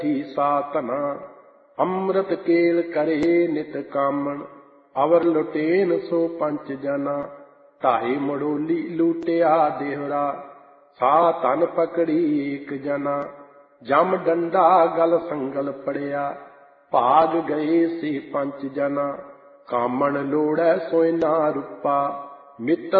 थी सा तना। अमृत केल करे नित कामन, अवर लुटेन सो पंच जना। ढाई मड़ोली लूटिया देहरा, सा तन पकड़ी एक जना। जम डंडा गल संगल पड़िया, भाग गए से पंच जना। कामन लोड़ै सोयना रूपा, मित्र